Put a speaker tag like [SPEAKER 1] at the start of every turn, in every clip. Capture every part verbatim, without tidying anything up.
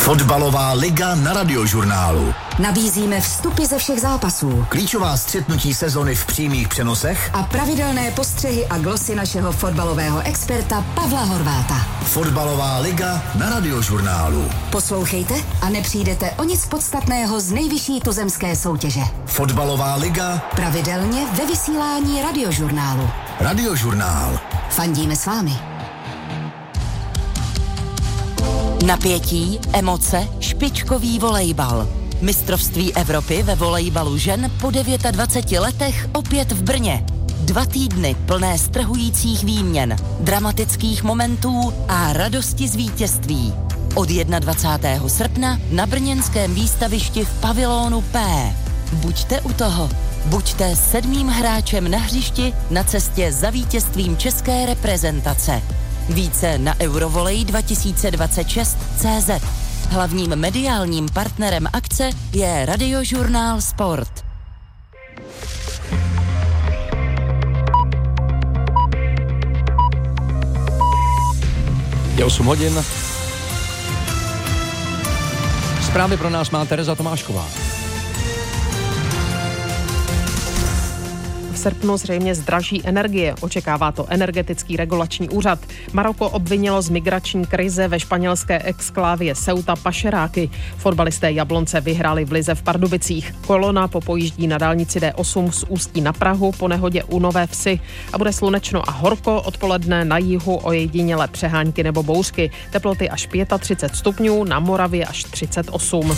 [SPEAKER 1] Fotbalová liga na Radiožurnálu.
[SPEAKER 2] Nabízíme vstupy ze všech zápasů,
[SPEAKER 1] Klíčová střetnutí sezony v přímých přenosech
[SPEAKER 2] a pravidelné postřehy a glosy našeho fotbalového experta Pavla Horváta.
[SPEAKER 1] Fotbalová liga na Radiožurnálu.
[SPEAKER 2] Poslouchejte a nepřijdete o nic podstatného z nejvyšší tuzemské soutěže.
[SPEAKER 1] Fotbalová liga
[SPEAKER 2] pravidelně ve vysílání Radiožurnálu.
[SPEAKER 1] Radiožurnál.
[SPEAKER 2] Fandíme s vámi.
[SPEAKER 3] Napětí, emoce, špičkový volejbal. Mistrovství Evropy ve volejbalu žen po dvaceti devíti letech opět v Brně. Dva týdny plné strhujících výměn, dramatických momentů a radosti z vítězství. Od dvacátého prvního srpna na brněnském výstavišti v pavilonu P. Buďte u toho. Buďte sedmým hráčem na hřišti na cestě za vítězstvím české reprezentace. Více na Eurovolej dva tisíce dvacet šest tečka cé zet. Hlavním mediálním partnerem akce je Radiožurnál Sport.
[SPEAKER 4] Je osm hodin. Zprávy pro nás má Tereza Tomášková.
[SPEAKER 5] V srpnu zřejmě zdraží energie, očekává to Energetický regulační úřad. Maroko obvinilo z migrační krize ve španělské exklávě Ceuta pašeráky. Fotbalisté Jablonce vyhráli v lize v Pardubicích. Kolona popojíždí na dálnici D osm z Ústí na Prahu po nehodě u Nové Vsi a bude slunečno a horko, odpoledne na jihu ojedinělé přehánky nebo bouřky. Teploty až třicet pět stupňů, na Moravě až třicet osm.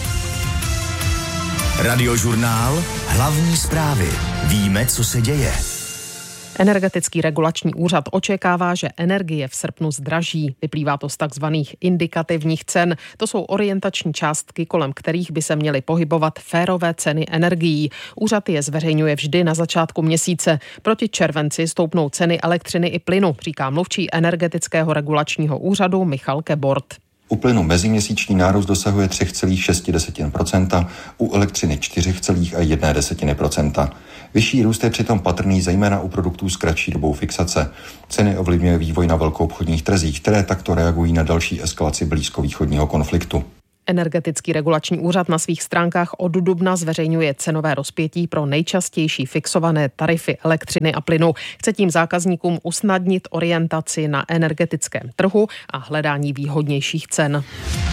[SPEAKER 1] Radiožurnál, hlavní zprávy. Víme, co se děje.
[SPEAKER 5] Energetický regulační úřad očekává, že energie v srpnu zdraží. Vyplývá to z takzvaných indikativních cen. To jsou orientační částky, kolem kterých by se měly pohybovat férové ceny energií. Úřad je zveřejňuje vždy na začátku měsíce. Proti červenci stoupnou ceny elektřiny i plynu, říká mluvčí Energetického regulačního úřadu Michal Kebort.
[SPEAKER 6] U plynu meziměsíční nárůst dosahuje tři celé šest procenta, u elektřiny čtyři celé jedna procenta. Vyšší růst je přitom patrný zejména u produktů s kratší dobou fixace. Ceny ovlivňuje vývoj na velkoobchodních trzích, které takto reagují na další eskalaci blízkovýchodního konfliktu.
[SPEAKER 5] Energetický regulační úřad na svých stránkách od dubna zveřejňuje cenové rozpětí pro nejčastější fixované tarify elektřiny a plynu. Chce tím zákazníkům usnadnit orientaci na energetickém trhu a hledání výhodnějších cen.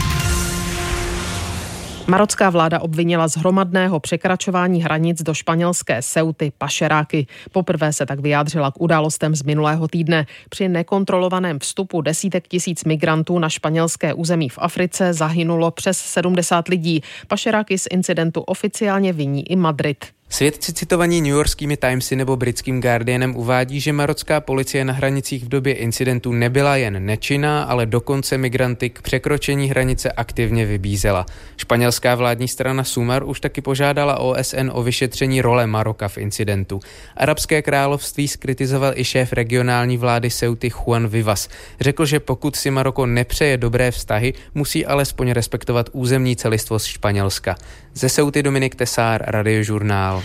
[SPEAKER 5] Marocká vláda obvinila z hromadného překračování hranic do španělské Ceuty pašeráky. Poprvé se tak vyjádřila k událostem z minulého týdne. Při nekontrolovaném vstupu desítek tisíc migrantů na španělské území v Africe zahynulo přes sedmdesát lidí. Pašeráky z incidentu oficiálně viní i Madrid.
[SPEAKER 7] Svědci citovaní newyorskými Timesy nebo britským Guardianem uvádí, že marocká policie na hranicích v době incidentu nebyla jen nečinná, ale dokonce migranty k překročení hranice aktivně vybízela. Španělská vládní strana Sumar už taky požádala O S N o vyšetření role Maroka v incidentu. Arabské království zkritizoval i šéf regionální vlády Ceuty Juan Vivas. Řekl, že pokud si Maroko nepřeje dobré vztahy, musí alespoň respektovat územní celistvost Španělska. Ze Ceuty Dominik Tesár, Radiožurnál.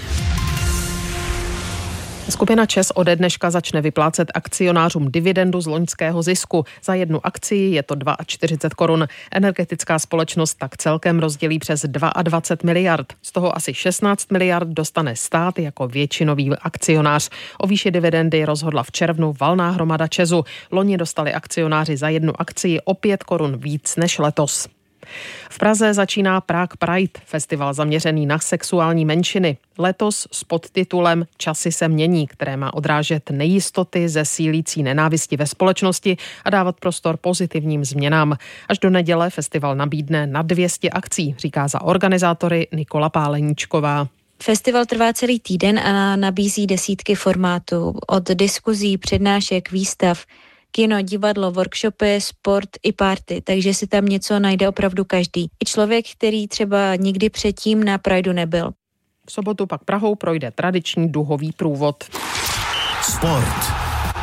[SPEAKER 5] Skupina ČEZ ode dneška začne vyplácet akcionářům dividendu z loňského zisku. Za jednu akcii je to čtyřicet dva korun. Energetická společnost tak celkem rozdělí přes dvacet dva miliard. Z toho asi šestnáct miliard dostane stát jako většinový akcionář. O výši dividendy rozhodla v červnu valná hromada ČEZu. Loni dostali akcionáři za jednu akcii o pět korun víc než letos. V Praze začíná Prague Pride, festival zaměřený na sexuální menšiny. Letos s podtitulem Časy se mění, které má odrážet nejistoty ze sílící nenávisti ve společnosti a dávat prostor pozitivním změnám. Až do neděle festival nabídne na dvě stě akcí, říká za organizátory Nikola Páleníčková.
[SPEAKER 8] Festival trvá celý týden a nabízí desítky formátů, od diskuzí, přednášek, výstav, kino, divadlo, workshopy, sport i party, takže si tam něco najde opravdu každý. I člověk, který třeba nikdy předtím na Prideu nebyl.
[SPEAKER 5] V sobotu pak Prahou projde tradiční duhový průvod.
[SPEAKER 1] Sport.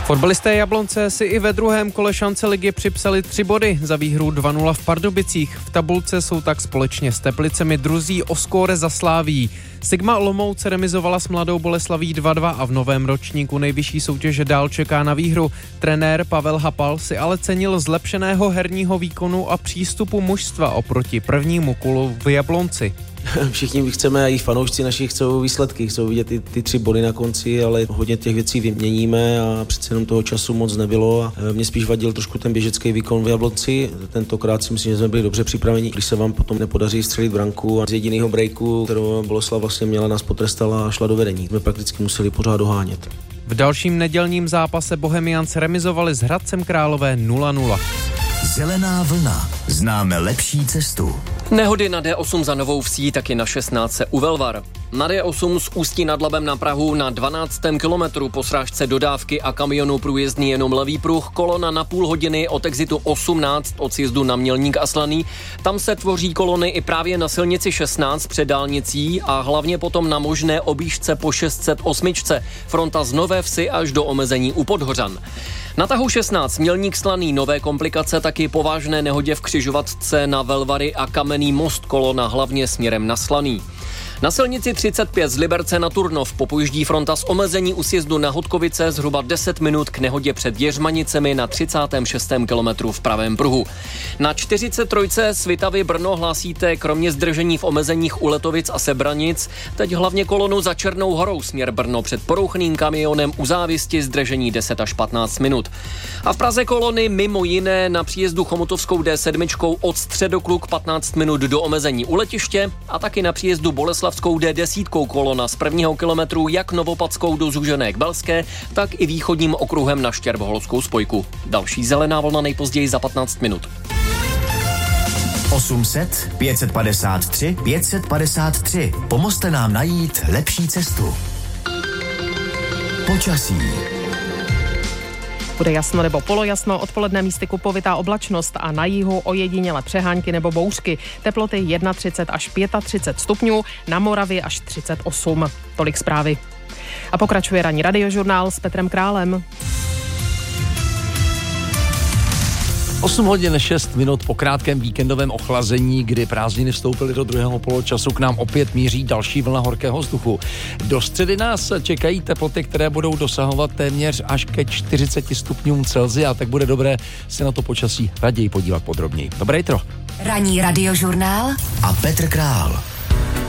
[SPEAKER 7] Fotbalisté Jablonce si i ve druhém kole šance ligy připsali tři body za výhru dva nula v Pardubicích. V tabulce jsou tak společně s Teplicemi druzí o skóre za Sláví. Sigma Olomouc remizovala s Mladou Boleslaví dva dva a v novém ročníku nejvyšší soutěže dál čeká na výhru. Trenér Pavel Hapal si ale cenil zlepšeného herního výkonu a přístupu mužstva oproti prvnímu kolu v Jablonci.
[SPEAKER 9] Všichni chceme, a i fanoušci naši chcou výsledky, chcou vidět ty, ty tři body na konci, ale hodně těch věcí vyměníme a přece jenom toho času moc nebylo. A mě spíš vadil trošku ten běžecký výkon v Jablonci. Tentokrát si myslím, že jsme byli dobře připraveni. Když se vám potom nepodaří střelit branku a z jediného breaku, kterou Boleslav vlastně měla, nás potrestala a šla do vedení. Jsme prakticky museli pořád dohánět.
[SPEAKER 7] V dalším nedělním zápase Bohemians remizovali s Hradcem Králové nula nula.
[SPEAKER 1] Zelená vlna. Známe lepší cestu.
[SPEAKER 10] Nehody na D osm za Novou Vsí, taky na šestnáctce u Velvar. Na D osm z Ústí nad Labem na Prahu na dvanáctém kilometru po srážce dodávky a kamionu průjezdný jenom levý pruh, kolona na půl hodiny od exitu osmnáct od sjezdu na Mělník a Slaný. Tam se tvoří kolony i právě na silnici šestnáct před dálnicí a hlavně potom na možné objížďce po šest set osm. Fronta z Nové Vsi až do omezení u Podhořan. Na tahu šestnáct Mělník Slaný nové komplikace, taky po vážné nehodě v křižovatce na Velvary a Kamenný most, kolona hlavně směrem na Slaný. Na silnici třicet pět z Liberce na Turnov popojíždí fronta z omezení u sjezdu na Hodkovice zhruba deset minut k nehodě před Jeřmanicemi na třicátém šestém kilometru v pravém pruhu. Na čtyřicet tři Svitavy Brno hlásíte kromě zdržení v omezeních u Letovic a Sebranic teď hlavně kolonu za Černou horou směr Brno před porouchným kamionem u Závisti zdržení deset až patnáct minut. A v Praze kolony mimo jiné na příjezdu Chomutovskou D sedm od Středokluk patnáct minut do omezení u letiště a taky na příjezdu Boleslav D deset kolona z prvního kilometru jak Novopadskou do Zúžené k Belské, tak i východním okruhem na Štěrboholskou spojku. Další zelená vlna nejpozději za patnáct minut.
[SPEAKER 1] osm set, pět set padesát tři, pět set padesát tři. Pomozte nám najít lepší cestu. Počasí.
[SPEAKER 5] Bude jasno nebo polojasno, odpoledne místy kupovitá oblačnost a na jihu ojediněle přehánky nebo bouřky. Teploty třicet jedna až třicet pět stupňů, na Moravě až třicet osm. Tolik zprávy. A pokračuje ranní radiožurnál s Petrem Králem.
[SPEAKER 4] osm hodin šest minut po krátkém víkendovém ochlazení, kdy prázdniny vstoupily do druhého poločasu, k nám opět míří další vlna horkého vzduchu. Do středy nás čekají teploty, které budou dosahovat téměř až ke čtyřicet stupňům Celsia, tak bude dobré se na to počasí raději podívat podrobněji. Dobré jitro.
[SPEAKER 2] Ranní radiožurnál
[SPEAKER 1] a Petr Král.